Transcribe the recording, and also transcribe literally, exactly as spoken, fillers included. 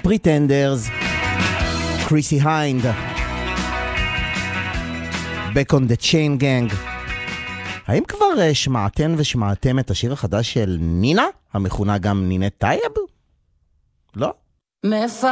פריטנדרס, קריסי היינד, Back on the Chain Gang. האם כבר שמעתן ושמעתם את השיר החדש של נינה, המכונה גם נינת טייב? לא?